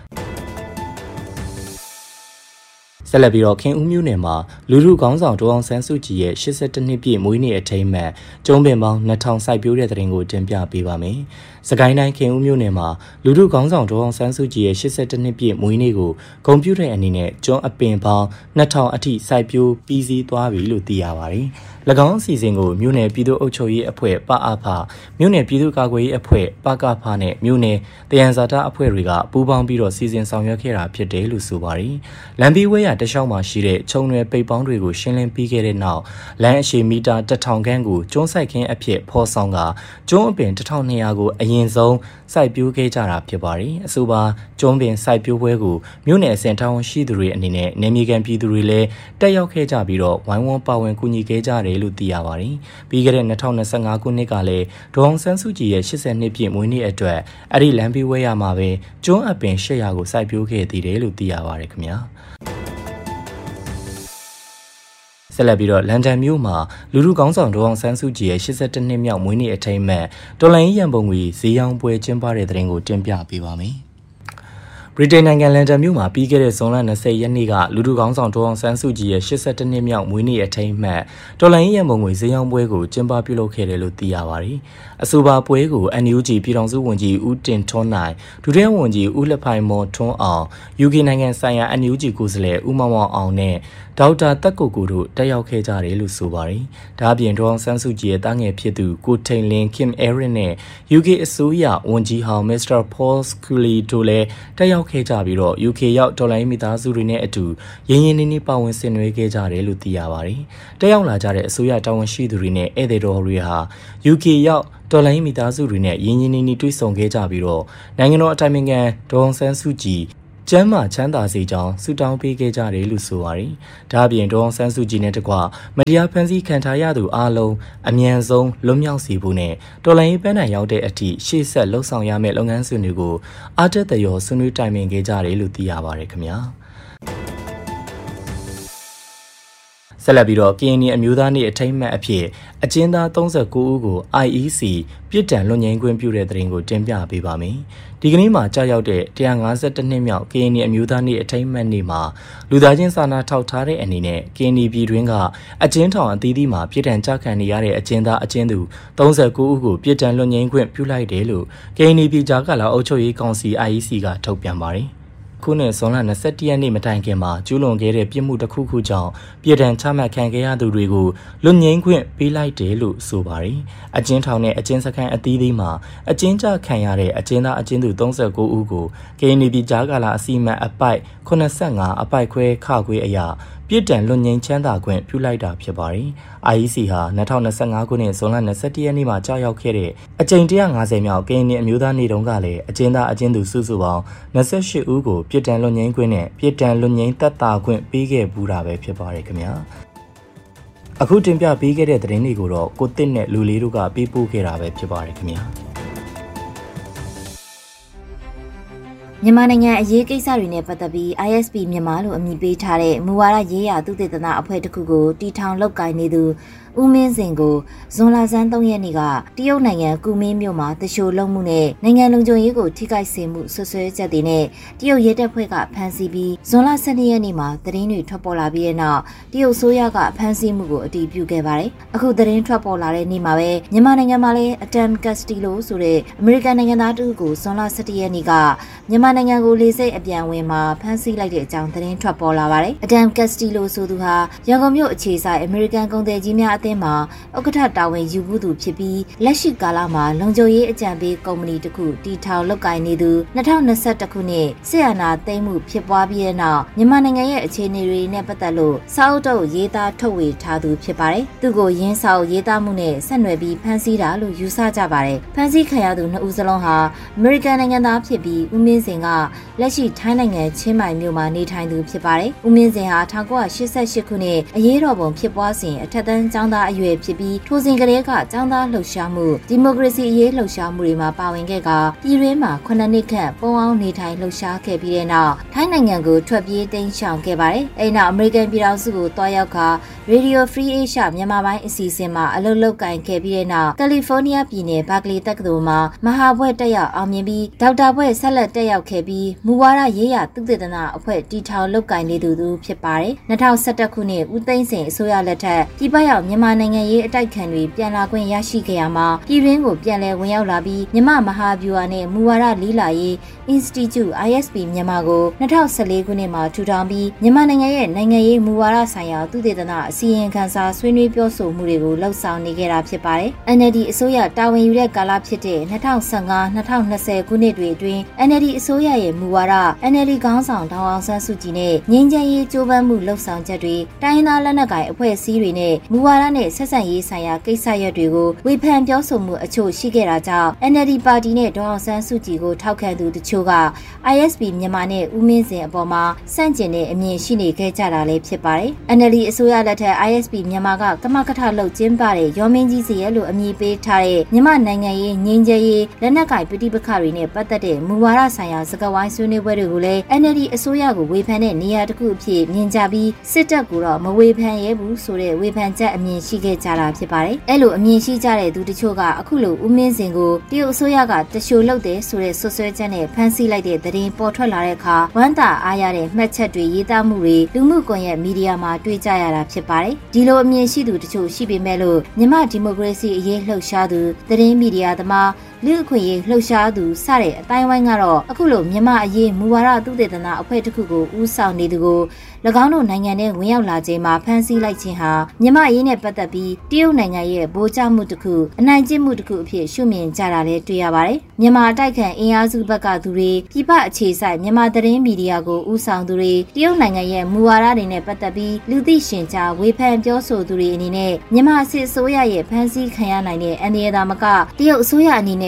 ဆက်လက်ပြီးတော့ခင်ဦးမြို့နယ်မှာလူထုခေါင်းဆောင်ဒေါ်အောင်ဆန်းစုကြည်ရဲ့82နှစ်ပြည့်မွေးနေ့အထိမ်းအမှတ်ကျုံးပင်ပေါင်း2000စိုက်ပျိုးတဲ့တဲ့ရင်ကိုတင်ပြပေးပါမယ်။စကိုင်းတိုင်းခင်ဦးမြို့နယ်မှာလူထုခေါင်းဆောင်ဒေါ်အောင်ဆန်းစုကြည်ရဲ့82နှစ်ပြည့်မွေးနေ့ကိုဂုဏ်ပြုတဲ့အနေနဲ့ကျုံးအပင်ပေါင်း2000အထိစိုက်ပျိုးပြီးစီးသွားပြီလို့သိရပါတယ်။၎င်းအစီအစဉ်ကိုမြို့နယ်ပြည်သူ့အုပ်ချုပ်ရေးအဖွဲ့ပအဖမြို့နယ်ပြည်သူ့ကာကွယ်ရေးအဖွဲ့ပကဖနဲ့မြို့နယ်တယံဇာတအဖွဲ့တွေကပူးပေါင်းပြီးတော့စီစဉ်ဆောင်ရွက်ခဲ့တာဖြစ်တယ်လို့ဆိုပါတယ်။လမ်းဘေးဝဲရတခြားမှာရှိတဲ့ခြုံရွယ်ပိတ်ပေါင်းတွေကိုရှင်းလင်းပြီးခဲ့တဲ့နောက်လမ်းအရှည်မီတာ1000ခန့်ကိုကျွန်းစိုက်ခင်းအဖြစ်ဖော်ဆောင်ကကျွန်းအပင်1200ကိုအရင်ဆုံးစိုက်ပျိုးခဲ့ကြတာဖြစ်ပါတယ်။အဆိုပါကျွန်းပင်စိုက်ပျိုးပွဲကိုမြို့နယ်အစင်ထောင်ရှိသူတွေအနေနဲ့နေမြေကန်ပြည်သူတွေလည်းတက်ရောက်ခဲ့ကြပြီးတော့ဝိုင်းဝန်းပါဝင်ကူညီခဲ့ကြတယ်လို့သိရပါတယ်။ပြီးခဲ့တဲ့2025ခုနှစ်ကလည်းဒေါ်အောင်ဆန်းစုကြည်ရဲ့80နှစ်ပြည့်မွေးနေ့အတွက်အဲ့ဒီလမ်းဘေးဝဲရမှာပဲကျွန်းအပင်800ကိုစိုက်ပျိုးခဲ့သေးတယ်လို့သိရပါတယ်ခင်ဗျာ။ဆက်လက်ပြီးတော့လန်ဒန်မြို့မှာလူထုကောင်းဆောင်ဒေါ်အောင်ဆန်းစုကြည်ရဲ့82နှစ်မြောက်မွေးနေ့အထိမ်းအမှတ်တော်လိုင်းရန်ပုံငွေဈေးရောင်းပွဲကျင်းပတဲ့တဲ့ရင်ကိုတင်ပြပေးပါမယ်။ဗြိတိန်နိုင်ငံလန်ဒန်မြို့မှာပြီးခဲ့တဲ့ဇွန်လ20ရက်နေ့ကလူထုကောင်းဆောင်ဒေါ်အောင်ဆန်းစုကြည်ရဲ့82နှစ်မြောက်မွေးနေ့အထိမ်းအမှတ်တော်လိုင်းရန်ပုံငွေဈေးရောင်းပွဲကိုကျင်းပပြုလုပ်ခဲ့တယ်လို့သိရပါတယ်။အဆိုပါပွဲကို NUG ပြည်ထောင်စုဝန်ကြီးဦးတင်ထွန်းနိုင်ဒုတိယဝန်ကြီးဦးလက်ဖိုင်မော်ထွန်းအောင် UK နိုင်ငံဆိုင်ရာ NUG ကိုယ်စားလှယ်ဦးမောင်မောင်အောင်နဲ့ဒေါက်တာတက်ကိုကိုတို့တက်ရောက်ခဲ့ကြတယ်လို့ဆိုပါတယ်။ဒါအပြင်ဒေါ်အောင်ဆန်းစုကြည်ရဲ့တားငယ်ဖြစ်သူကိုထိန်လင်း Kim Erin နဲ့ UK အစိုးရဝန်ကြီးဟောင်း Mr. Paul Scully တို့လည်းတက်ရောက်ခဲ့ကြပြီးတော့ UK ရောက်ဒေါ်လာမိသားစုတွေနဲ့အတူရင်းရင်းနှီးနှီးပါဝင်ဆင်နွှဲခဲ့ကြတယ်လို့သိရပါတယ်။တက်ရောက်လာကြတဲ့အစိုးရတာဝန်ရှိသူတွေနဲ့ဧည့်သည်တော်တွေဟာ UK ရောက်ဒေါ်လာမိသားစုတွေနဲ့ရင်းရင်းနှီးနှီးတွေ့ဆုံခဲ့ကြပြီးတော့နိုင်ငံတော်အတိုင်ပင်ခံဒေါ်အောင်ဆန်းစုကြည်ကျမ်းမာချမ်းသာစေကြောင်းဆုတောင်းပေးခဲ့ကြတယ်လို့ဆိုပါတယ်။ဒါအပြင်ဒေါ်အောင်ဆန်းစုကြည်နဲ့တကွမတရားဖန်ဆီးခံထားရသူအားလုံးအမြန်ဆုံးလွတ်မြောက်စေဖို့နဲ့တော်လှန်ရေးပန်းတိုင်ရောက်တဲ့အထိရှေ့ဆက်လှုပ်ဆောင်ရမယ့်လုပ်ငန်းစဉ်တွေကိုအားတက်သရောဆွေးနွေးတိုင်ပင်ခဲ့ကြတယ်လို့သိရပါတယ်ခင်ဗျာ။ ဆက်ဆက်လက်ပြီးတော့ KNY အမျိုးသားနေ့အထိမ်းအမှတ်အဖြစ်အကျဉ်းသား39ဦးကို IEC ပြစ်ဒဏ်လွတ်ငြိမ်းခွင့်ပြုတဲ့သတင်းကိုတင်ပြပေးပါမယ်။ဒီကနေ့မှာကြာရောက်တဲ့152နှစ်မြောက် KNY အမျိုးသားနေ့အထိမ်းအမှတ်နေ့မှာလူသားချင်းစာနာထောက်ထားတဲ့အနေနဲ့ KNY ပြည်တွင်းကအကျဉ်းထောင်အသီးသီးမှာပြစ်ဒဏ်ကျခံနေရတဲ့အကျဉ်းသားအကျဉ်းသူ39ဦးကိုပြစ်ဒဏ်လွတ်ငြိမ်းခွင့်ပြုလိုက်တယ်လို့ KNY ပြည်ကြားကာလအုပ်ချုပ်ရေးကောင်စီ IEC ကထုတ်ပြန်ပါတယ်။ခုနှစ်ဇွန်လ21ရက်နေ့မတိုင်ခင်မှာကျူးလွန်ခဲ့တဲ့ပြစ်မှုတစ်ခုခုကြောင့်ပြည်ထံချမှတ်ခံခဲ့ရသူတွေကိုလွတ်ငြိမ်းခွင့်ပေးလိုက်တယ်လို့ဆိုပါတယ်။အကျဉ်းထောင်နဲ့အကျဉ်းစခန်းအသီးသီးမှာအကျဉ်းချခံရတဲ့အကျဉ်းသားအကျဉ်းသူ39ဦးကို KNY ပြည်ကြားကာလအစီအမံအပိုက်85အပိုက်ခွဲခခွေအရာပြစ်ဒဏ်လွတ်ငြိမ်းချမ်းသာခွင့်ပြုလိုက်တာဖြစ်ပါတယ်။ IEC ဟာ2025ခုနှစ်ဇွန်လ21ရက်နေ့မှာကြာရောက်ခဲ့တဲ့အကြိမ်150မြောက် KNY အမျိုးသားနေ့တုန်းကလည်းအကျဉ်းသားအကျဉ်းသူစုစုပေါင်း28ဦးကိုပြစ်ဒဏ်လွတ်ငြိမ်းခွင့်နဲ့ပြစ်ဒဏ်လွတ်ငြိမ်းသက်သာခွင့်ပေးခဲ့ဘူးတာပဲဖြစ်ပါတယ်ခင်ဗျာ။အခုတင်ပြပေးခဲ့တဲ့သတင်းတွေကိုတော့ကိုတစ်နဲ့လူလေးတို့ကပေးပို့ခဲ့တာပဲဖြစ်ပါတယ်ခင်ဗျာ။မြန်မာနိုင်ငံအရေးကိစ္စတွေနဲ့ပတ်သက်ပြီး ISP မြန်မာလို့အမည်ပေးထားတဲ့မူဝါဒရေးရာသုတေသနအဖွဲ့တစ်ခုကိုတီထောင်လုပ်ကိုင်နေသူဦးမင်းစင်ကိုဇွန်လဆန်း3ရက်နေ့ကတရုတ်နိုင်ငံကူမင်းမြို့မှာတရှိုလုံးမှုနဲ့နိုင်ငံလုံခြုံရေးကိုထိခိုက်စေမှုဆွဆွဲချက်တွေနဲ့တရုတ်ရဲတပ်ဖွဲ့ကဖမ်းဆီးပြီးဇွန်လ12ရက်နေ့မှာသတင်းတွေထွက်ပေါ်လာပြီးတဲ့နောက်တရုတ်ဆိုရကဖမ်းဆီးမှုကိုအတည်ပြုခဲ့ပါတယ်။အခုသတင်းထွက်ပေါ်လာတဲ့နေ့မှာပဲမြန်မာနိုင်ငံမှာလည်းအတမ်ကတ်စတီလိုဆိုတဲ့အမေရိကန်နိုင်ငံသားတူကိုဇွန်လ17ရက်နေ့ကမြန်မာနိုင်ငံကိုလေဆိပ်အပြန်ဝင်မှာဖမ်းဆီးလိုက်တဲ့အကြောင်းသတင်းထွက်ပေါ်လာပါတယ်။အတမ်ကတ်စတီလိုဆိုသူဟာရန်ကုန်မြို့အခြေစိုက်အမေရိကန်ကုန်သည်ကြီးများအသင်းမှာဥက္ကဋ္ဌတာဝန်ယူမှုသူဖြစ်ပြီးလက်ရှိကာလမှာလုံခြုံရေးအကြံပေးကုမ္ပဏီတစ်ခုတီထောင်လုပ်ကိုင်နေသူ2021ခုနှစ်စစ်အာဏာသိမ်းမှုဖြစ်ပွားပြီးတဲ့နောက်မြန်မာနိုင်ငံရဲ့အခြေအနေတွေနဲ့ပတ်သက်လို့စာအုပ်တုပ်ရေးသားထုတ်ဝေထားသူဖြစ်ပါတယ်။သူ့ကိုရင်းစာအုပ်ရေးသားမှုနဲ့ဆက်နွယ်ပြီးဖမ်းဆီးတာလို့ယူဆကြပါတယ်။ဖမ်းဆီးခံရသူ2ဦးစလုံးဟာအမေရိကန်နိုင်ငံသားဖြစ်ပြီးဦးမင်းစင်ကလက်ရှိထိုင်းနိုင်ငံချင်းမိုင်မြို့မှာနေထိုင်သူဖြစ်ပါတယ်။ဦးမင်းစင်ဟာ1988ခုနှစ်အရေးတော်ပုံဖြစ်ပွားစဉ်အထက်တန်းကျောင်းသားအရွယ်ဖြစ်ပြီးထိုစဉ်ကလေးကကျောင်းသားလှုပ်ရှားမှုဒီမိုကရေစီအရေးလှုပ်ရှားမှုတွေမှာပါဝင်ခဲ့ကပြည်တွင်းမှာ9နှစ်ခန့်ပုံအောင်နေထိုင်လှုပ်ရှားခဲ့ပြီးတဲ့နောက်ထိုင်းနိုင်ငံကိုထွက်ပြေးတိမ်းရှောင်ခဲ့ပါတယ်။အဲဒီနောက်အမေရိကန်ပြည်ထောင်စုကိုတွားရောက်က Radio Free Asia မြန်မာပိုင်းအစီအစဉ်မှာအလုပ်လုပ်ကိုင်ခဲ့ပြီးတဲ့နောက်ကယ်လီဖိုးနီးယားပြည်နယ်ဘာကလီတက္ကသိုလ်မှာမဟာဘွဲ့တက်ရောက်အောင်မြင်ပြီးဒေါက်တာဘွဲ့ဆက်လက်တက်ရောက်ခဲ့ပြီးမူဝါဒရေးရာသုတေသနအဖွဲ့တီထောင်လုပ်ကိုင်နေသူဖြစ်ပါတယ်။2011ခုနှစ်ဦးသိန်းစိန်အစိုးရလက်ထက်ပြည်ပရောက်မြန်မာနိုင်ငံရေးအတိုက်ခံတွေပြန်လာခွင့်ရရှိခဲ့ရမှာပြည်တွင်းကိုပြန်လည်ဝင်ရောက်လာပြီးမြန်မာမဟာဗျူဟာနဲ့မူဝါဒလေးလာရေး Institute ISP မြန်မာကို2014ခုနှစ်မှာထူထောင်ပြီးမြန်မာနိုင်ငံရဲ့နိုင်ငံရေးမူဝါဒဆိုင်ရာသုတေသနအစီရင်ခံစာဆွေးနွေးပြောဆိုမှုတွေကိုလှုပ်ဆောင်နေခဲ့တာဖြစ်ပါတယ်။ NLD အစိုးရတာဝန်ယူတဲ့ကာလဖြစ်တဲ့2015-2020ခုနှစ်တွေအတွင်း NLD အစိုးရရဲ့မူဝါဒ NLD ခေါင်းဆောင်ဒေါအောင်ဆန်းစုကြည်နဲ့ငြိမ်းချမ်းရေးကြိုးပမ်းမှုလှုပ်ဆောင်ချက်တွေတိုင်းရင်းသားလက်နက်ကိုင်အဖွဲ့အစည်းတွေနဲ့မူဝါဒနဲ့ဆက်ဆံရေးဆိုင်ရာကိစ္စရပ်တွေကိုဝေဖန်ပြောဆိုမှုအချို့ရှိခဲ့တာကြောင့် NLD ပါတီနဲ့ဒေါအောင်ဆန်းစုကြည်ကိုထောက်ခံသူတချို့က ISP မြန်မာနဲ့ဦးမင်းစင်အပေါ်မှာစန့်ကျင်တဲ့အမြင်ရှိနေခဲ့ကြတာလည်းဖြစ်ပါတယ်။ NLD အစိုးရလက်ထက် ISP မြန်မာကကမကထလုပ်ကျင်းပတဲ့ရောမင်းကြီးစီရဲလို့အမည်ပေးထားတဲ့မြန်မာနိုင်ငံရေးငြိမ်းချမ်းရေးလက်နက်ကိုင်ပဋိပက္ခတွေနဲ့ပတ်သက်တဲ့မူဝါဒဆိုင်ရာစကားဝိုင်းဆွေးနွေးပွဲတွေကိုလည်း NLD အစိုးရကိုဝေဖန်တဲ့နေရာတစ်ခုအဖြစ်မြင်ကြပြီးစစ်တပ်ကိုတော့မဝေဖန်ရဲဘူးဆိုတဲ့ဝေဖန်ချက်အမြင်ရှိခဲ့ကြတာဖြစ်ပါတယ်။အဲ့လိုအမြင်ရှိကြတဲ့သူတချို့ကအခုလိုဦးမင်းစင်ကိုတရုတ်အစိုးရကတရှိုလုပ်တယ်ဆိုတဲ့ဆွဆွဲချက်နဲ့ဖမ်းဆီးလိုက်တဲ့သတင်းပေါ်ထွက်လာတဲ့အခါဝမ်းသာအားရတဲ့မှတ်ချက်တွေရေးသားမှုတွေလူမှုကွန်ရက်မီဒီယာမှာတွေ့ကြရတာဖြစ်ပါတယ်။ဒီလိုအမြင်ရှိသူတချို့ရှိပေမဲ့လို့မြန်မာဒီမိုကရေစီအရေးလှုပ်ရှားသူသတင်းမီဒီယာသမားလူအခွင့်အရေးလှုပ်ရှားသူစတဲ့အတိုင်းဝိုင်းကတော့အခုလိုမြန်မာအရေးမူဝါဒသုတေသနအဖွဲ့တစ်ခုကိုဦးဆောင်နေသူကို၎င်းတို့နိုင်ငံထဲဝင်ရောက်လာချိန်မှာဖမ်းဆီးလိုက်ခြင်းဟာမြန်မာအရေးနဲ့ပတ်သက်ပြီးတရုတ်နိုင်ငံရဲ့ဗိုလ်ချမှုတစ်ခုအနိုင်ကျင့်မှုတစ်ခုအဖြစ်ရှုမြင်ကြတာလည်းတွေ့ရပါတယ်။မြန်မာအတိုက်ခံအင်အားစုဘက်ကသူတွေပြည်ပအခြေစိုက်မြန်မာသတင်းမီဒီယာကိုဦးဆောင်သူတွေတရုတ်နိုင်ငံရဲ့မူဝါဒတွေနဲ့ပတ်သက်ပြီးလူသိရှင်ကြားဝေဖန်ပြောဆိုသူတွေအနေနဲ့မြန်မာစစ်အစိုးရရဲ့ဖမ်းဆီးခံရနိုင်တဲ့အန္တရာယ်သာမကတရုတ်အစိုးရအနေနဲ့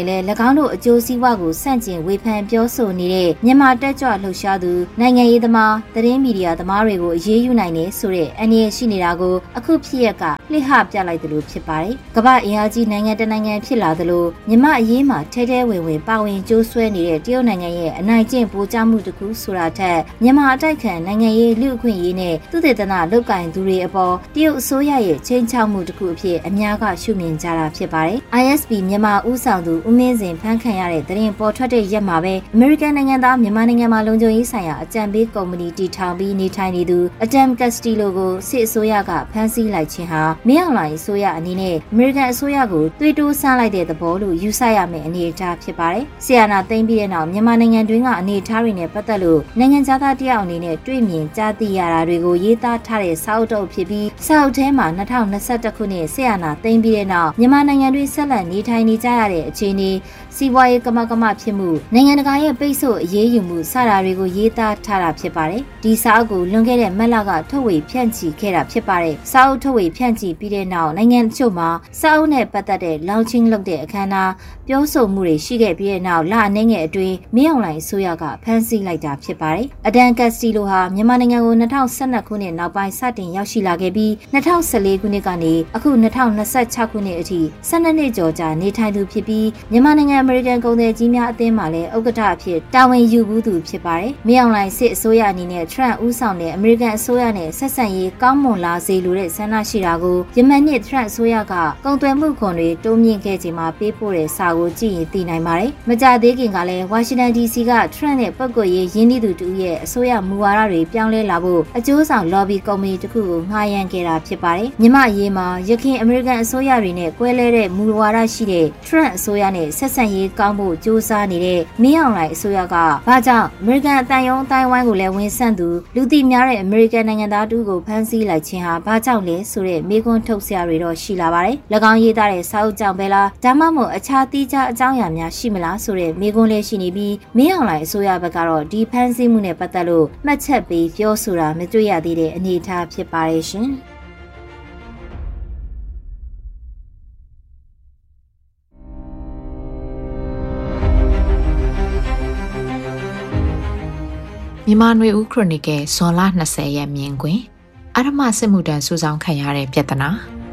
နဲ့လည်း၎င်းတို့အကျိုးစီးပွားကိုဆန့်ကျင်ဝေဖန်ပြောဆိုနေတဲ့မြန်မာတက်ကြွလှုပ်ရှားသူနိုင်ငံရေးသမားသတင်းမီဒီယာသမားတွေကိုအရေးယူနိုင်တယ်ဆိုတဲ့အန္တရာယ်ရှိနေတာကိုအခုဖြစ်ရက်ကလှည့်ဟပြလိုက်သလိုဖြစ်ပါတယ်။ကမ္ဘာအင်အားကြီးနိုင်ငံတနိုင်ငံဖြစ်လာသလိုမြန်မာအရေးမှာထဲထဲဝင်ဝင်ပါဝင်ကြိုးဆွဲနေတဲ့တရုတ်နိုင်ငံရဲ့အနိုင်ကျင့်ပိုးကြမှုတစ်ခုဆိုတာထက်မြန်မာအတိုက်ခံနိုင်ငံရေးလူ့အခွင့်အရေးနဲ့သုတေသနလုပ်ကိုင်သူတွေအပေါ်တရုတ်အစိုးရရဲ့ချိန်ချောက်မှုတစ်ခုအဖြစ်အများကရှုမြင်ကြတာဖြစ်ပါတယ်။ ISP မြန်မာဦးဆောင်သူဦးမင်းစင်ဖမ်းခံရတဲ့သတင်းပေါ်ထွက်တဲ့ရက်မှာပဲအမေရိကန်နိုင်ငံသားမြန်မာနိုင်ငံမှာလုံခြုံရေးဆိုင်ရာအကြံပေးကုမ္ပဏီတည်ထောင်ပြီးနေထိုင်နေသူအဒမ်ကက်စတီလိုကိုစစ်အစိုးရကဖမ်းဆီးလိုက်ခြင်းဟာမင်းအောင်လှိုင်အစိုးရအနေနဲ့အမေရိကန်အစိုးရကိုတွေးတိုးဆန်းလိုက်တဲ့သဘောလို့ယူဆရမယ့်အနေအထားဖြစ်ပါတယ်။ဆီယနာသိမ်းပြီးတဲ့နောက်မြန်မာနိုင်ငံတွင်းကအနေအထားတွေနဲ့ပတ်သက်လို့နိုင်ငံသားတယောက်အနေနဲ့တွေ့မြင်ကြားသိရတာတွေကိုရေးသားထားတဲ့စာအုပ်တုပ်ဖြစ်ပြီးစာအုပ်ထဲမှာ2021ခုနှစ်ဆီယနာသိမ်းပြီးတဲ့နောက်မြန်မာနိုင်ငံတွင်းဆက်လက်နေထိုင်နေကြရတဲ့အခြေအနေစီးပွားရေးကမဖြစ်မှုနိုင်ငံတကာရဲ့ပိတ်ဆို့အရေးယူမှုစတာတွေကိုရေးသားထားတာဖြစ်ပါတယ်။ဒီစာအုပ်ကိုလွန်ခဲ့တဲ့မတ်လကထုတ်ဝေဖြန့်ချီခဲ့တာဖြစ်ပါတယ်။စာအုပ်ထုတ်ဝေဖြန့်ချီပြီးတဲ့နောက်နိုင်ငံတချို့မှာစာအုပ်နဲ့ပတ်သက်တဲ့ launching လုပ်တဲ့အခမ်းအနားပြောဆိုမှုတွေရှိခဲ့ပြီးတဲ့နောက်လအနည်းငယ်အတွင်းမင်းအောင်လှိုင်အစိုးရကဖမ်းဆီးလိုက်တာဖြစ်ပါတယ်။အဒမ်ကက်စတီလိုဟာမြန်မာနိုင်ငံကို2012ခုနှစ်နောက်ပိုင်းစတင်ရောက်ရှိလာခဲ့ပြီး2014ခုနှစ်ကနေအခု2026ခုနှစ်အထိ12နှစ်ကျော်ကြာနေထိုင်သူဖြစ်ပြီးမြန်မာနိုင်ငံအမေရိကန်ကုန်သည်ကြီးများအသင်းမှလည်းဥက္ကဋ္ဌအဖြစ်တာဝန်ယူဘူးသူဖြစ်ပါတယ်။မင်းအောင်လှိုင်စစ်အစိုးရအနေနဲ့ထရန့်ဦးဆောင်တဲ့အမေရိကန်အစိုးရနဲ့ဆက်ဆံရေးကောင်းမွန်လာစေလိုတဲ့ဆန္ဒရှိတာကိုယမန်နှစ်ထရန့်အစိုးရကကုန်သွယ်မှုခွန်တွေတိုးမြင့်ခဲ့ချိန်မှာပေးပို့တဲ့စာကိုကြည့်ရင်သိနိုင်ပါတယ်။မကြသေးခင်ကလည်းဝါရှင်တန် DC ကထရန့်နဲ့ပုဂ္ဂိုလ်ရေးရင်းနှီးသူတူရဲ့အစိုးရမူဝါဒတွေပြောင်းလဲလာဖို့အကျိုးဆောင် lobby ကုမ္ပဏီတစ်ခုကိုငှားရမ်းခဲ့တာဖြစ်ပါတယ်။မြန်မာအရေးမှာရခိုင်အမေရိကန်အစိုးရတွေနဲ့ကွဲလဲတဲ့မူဝါဒရှိတဲ့ထရန့်အစိုးရနဲ့ဆက်ဆံရေးကောင်းဖို့ကြိုးစားနေတဲ့မင်းအောင်လှိုင်အစိုးရကဘာကြောင့်အမေရိကန်အတိုင်းအဝိုင်းကိုလည်းဝန်ဆန့်သူလူသိများတဲ့အမေရိကန်နိုင်ငံသားတူကိုဖမ်းဆီးလိုက်ခြင်းဟာဘာကြောင့်လဲဆိုတဲ့မေးခွန်းထုတ်စရာတွေတော့ရှိလာပါတယ်။၎င်းရေးသားတဲ့စာအုပ်ကြောင့်ပဲလားဒါမှမဟုတ်အခြားသီးခြားအကြောင်းအရာများရှိမလားဆိုတဲ့မေးခွန်းလေးရှိနေပြီးမင်းအောင်လှိုင်အစိုးရဘက်ကတော့ဒီဖမ်းဆီးမှုနဲ့ပတ်သက်လို့မှတ်ချက်ပေးပြောဆိုတာမတွေ့ရသေးတဲ့အနေအထားဖြစ်ပါတယ်ရှင်။မြန်မာနွေဦးခရိုနီကယ်ဇွန်လ20ရက်မြင်ကွင်းအဓမ္မစစ်မှုထမ်းစုဆောင်းခံရတဲ့ပြဿနာ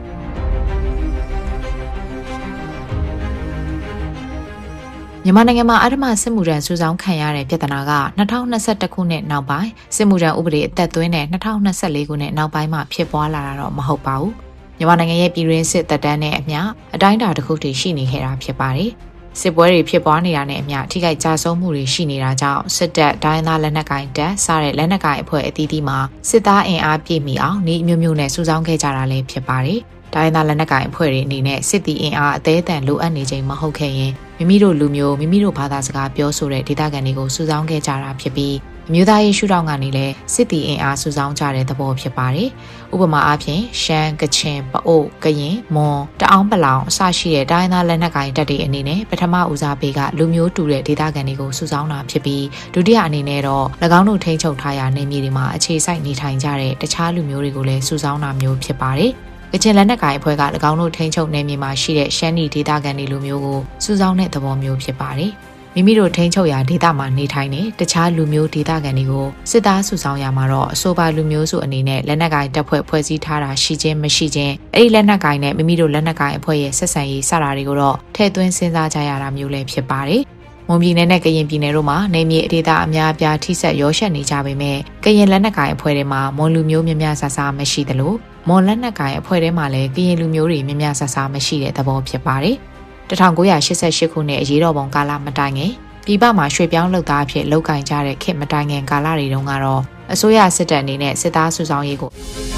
မြန်မာနိုင်ငံမှာအဓမ္မစစ်မှုထမ်းစုဆောင်းခံရတဲ့ပြဿနာက2021ခုနှစ်နောက်ပိုင်းစစ်မှုထမ်းဥပဒေအသက်သွင်းတဲ့2024ခုနှစ်နောက်ပိုင်းမှာဖြစ်ပွားလာတာတော့မဟုတ်ပါဘူးမြန်မာနိုင်ငံရဲ့ပြည်တွင်းစစ်တပ်တန်းနဲ့အမျှအတိုင်းအတာတစ်ခုတည်းရှိနေခဲ့တာဖြစ်ပါတယ်စစ်ပွဲတွေဖြစ်ပွားနေတာနဲ့အမျှထိခိုက်ကြဆုံးမှုတွေရှိနေတာကြောင့်စစ်တပ်ဒိုင်းသားလက်နက်ကိုင်တပ်စတဲ့လက်နက်ကိုင်အဖွဲ့အသီးသီးမှာစစ်သားအင်အားပြည့်မီအောင်ဤအမျိုးမျိုးနဲ့စုဆောင်းခဲ့ကြတာလည်းဖြစ်ပါတယ်။ဒိုင်းသားလက်နက်ကိုင်အဖွဲ့တွေအနေနဲ့စစ်တီအင်အားအသေးအံလိုအပ်နေချိန်မဟုတ်ခဲ့ရင်မိမိတို့လူမျိုးမိမိတို့ဘာသာစကားပြောဆိုတဲ့ဒေသခံတွေကိုစုဆောင်းခဲ့ကြတာဖြစ်ပြီးအမျိုးသားရေးရှုထောင့်ကနေလည်းစစ်တီအင်အားစုဆောင်းကြတဲ့သဘောဖြစ်ပါတယ်။ဥပမာအားဖြင့်ရှမ်းကချင်ပအို့ကရင်မွန်တအောင်းပလောင်အစရှိတဲ့တိုင်းသားလက်နက်ကိုင်တပ်တွေအနေနဲ့ပထမဦးစားပေးကလူမျိုးတူတဲ့ဒေသခံတွေကိုစုဆောင်းတာဖြစ်ပြီးဒုတိယအနေနဲ့တော့၎င်းတို့ထိန်းချုပ်ထားရာနေမြေတွေမှာအခြေစိုက်နေထိုင်ကြတဲ့တခြားလူမျိုးတွေကိုလည်းစုဆောင်းတာမျိုးဖြစ်ပါတယ်။ကချင်လက်နက်ကိုင်အဖွဲ့က၎င်းတို့ထိန်းချုပ်နေမြေမှာရှိတဲ့ရှမ်းနီဒေသခံတွေလူမျိုးကိုစုဆောင်းတဲ့သဘောမျိုးဖြစ်ပါတယ်။မိမိတို့ထိန်းချုပ်ရာဒေသမှာနေထိုင်တဲ့တခြားလူမျိုးဒေသခံတွေကိုစစ်သားစုဆောင်းရမှာတော့အဆိုပါလူမျိုးစုအနေနဲ့လက်နက်ကိုင်တပ်ဖွဲ့ဖွဲ့စည်းထားတာရှိခြင်းမရှိခြင်းအဲ့ဒီလက်နက်ကိုင်နဲ့မိမိတို့လက်နက်ကိုင်အဖွဲ့ရဲ့ဆက်ဆံရေးစတာတွေကိုတော့ထည့်သွင်းစဉ်းစားကြရတာမျိုးလည်းဖြစ်ပါတယ်။မွန်ပြည်နယ်နဲ့ကရင်ပြည်နယ်တို့မှာနေမြေအဒေသအများအပြားထိစပ်ရောရှက်နေကြပေမဲ့ကရင်လက်နက်ကိုင်အဖွဲ့တွေမှာမွန်လူမျိုးများများဆဆမရှိသလိုမွန်လက်နက်ကိုင်အဖွဲ့တွေမှာလည်းကရင်လူမျိုးတွေများများဆဆမရှိတဲ့သဘောဖြစ်ပါတယ်။1988ခုနှစ်အရေးတော်ပုံကာလမတိုင်ခင်ပြည်ပမှာရွှေ့ပြောင်းလုပ်သားအဖြစ်လုပ်ကင်ကြတဲ့ခေတ်မတိုင်ခင်ကာလတွေတုန်းကတော့အစိုးရစစ်တပ်အနေနဲ့စစ်သားစုဆောင်းရေးကို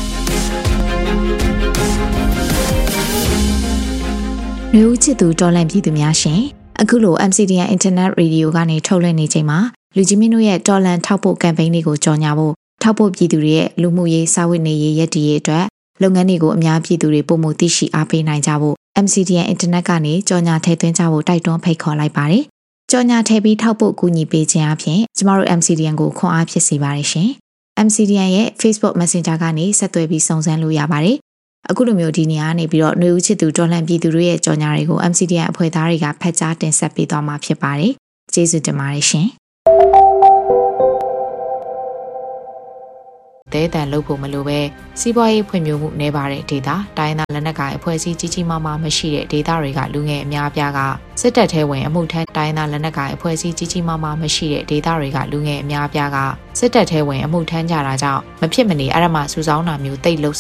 လူဦးချစ်သူတော်လန့်ပြည်သူများရှင်အခုလို MCDN Internet Radio ကနေထုတ်လွှင့်နေချိန်မှာလူကြီးမင်းတို့ရဲ့တော်လန့်ထောက်ပို့ကမ်ပိန်းတွေကိုကြော်ညာဖို့ထောက်ပို့ပြည်သူတွေရဲ့လူမှုရေးစာဝတ်နေရေးရည်တည်ရေးအတွက်လုပ်ငန်းတွေကိုအများပြည်သူတွေပုံမှုသိရှိအားပေးနိုင်ကြဖို့ MCDN Internet ကနေကြော်ညာထည့်သွင်းကြဖို့တိုက်တွန်းဖိတ်ခေါ်လိုက်ပါတယ်။ကြော်ညာထည့်ပြီးထောက်ပို့ကူညီပေးခြင်းအပြင်ကျမတို့ MCDN ကိုခွန်အားဖြစ်စေပါတယ်ရှင်။ MCDN ရဲ့ Facebook Messenger ကနေဆက်သွယ်ပြီးစုံစမ်းလို့ရပါတယ်အခုလိုမျိုးဒီနေရာနေပြီးတော့ຫນွေဦးချစ်သူတော်လှန်ပြည်သူတွေရဲ့ကြော်ညာတွေကို MCDN အဖွဲ့သားတွေကဖတ်ကြားတင်ဆက်ပေးသွားမှာဖြစ်ပါတယ်ကျေးဇူးတင်ပါတယ်ရှင်တဲတန်လုပ်ဖို့မလိုပဲစီးပွားရေးဖွံ့ဖြိုးမှုနှဲပါတဲ့ဒေသတိုင်းသားလက်နက်ကိုင်အဖွဲ့အစည်းကြီးကြီးမားမားမရှိတဲ့ဒေသတွေကလူငယ်အများအပြားကစစ်တပ်ထဲဝင်အမှုထမ်းတိုင်းသားလက်နက်ကိုင်အဖွဲ့အစည်းကြီးကြီးမားမားမရှိတဲ့ဒေသတွေကလူငယ်အများအပြားကစစ်တပ်ထဲဝင်အမှုထမ်းကြတာကြောင့်မဖြစ်မနေအရမစူဆောင်းတာမျိုးတိတ်လို့